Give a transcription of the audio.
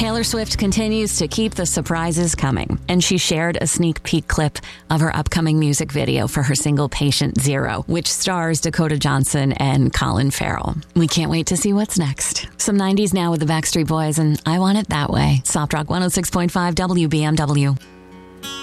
Taylor Swift continues to keep the surprises coming, and she shared a sneak peek clip of her upcoming music video for her single Patient Zero, which stars Dakota Johnson and Colin Farrell. We can't wait to see what's next. Some 90s now with the Backstreet Boys, and I Want It That Way. Soft Rock 106.5 WBMW.